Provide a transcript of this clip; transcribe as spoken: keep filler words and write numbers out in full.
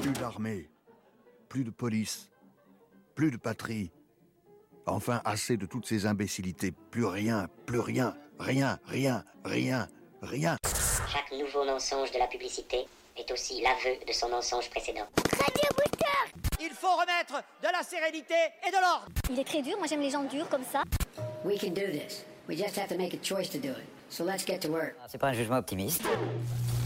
Plus d'armée, plus de police, plus de patrie. Enfin, assez de toutes ces imbécilités. Plus rien, plus rien, rien, rien, rien, rien. Chaque nouveau mensonge de la publicité est aussi l'aveu de son mensonge précédent. Radio Booster! Il faut remettre de la sérénité et de l'ordre. Il est très dur, moi j'aime les gens durs comme ça. We can do this. We just have to make a choice to do it. So let's get to work. C'est pas un jugement optimiste.